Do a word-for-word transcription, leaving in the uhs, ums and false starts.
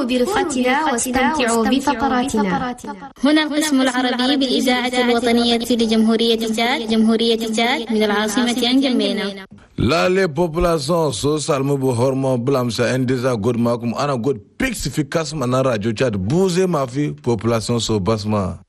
برفقتنا واستمتعوا بفقراتنا. هنا القسم العربي بالإذاعة الوطنية لجمهورية تشاد جمهورية تشاد من العاصمة أنجمينا. La les populations so salmu bu hormo blam sa endeza god makum ana god pixifikas mana radio Tchad bouger ma fi population so basma.